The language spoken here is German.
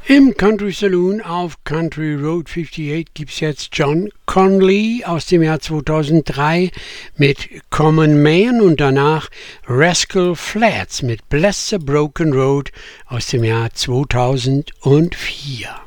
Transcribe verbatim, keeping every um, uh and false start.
Im Country Saloon auf Country Road fünfundachtzig gibt es jetzt John Conlee aus dem Jahr zweitausenddrei mit Common Man und danach Rascal Flatts mit Bless the Broken Road aus dem Jahr zweitausendvier.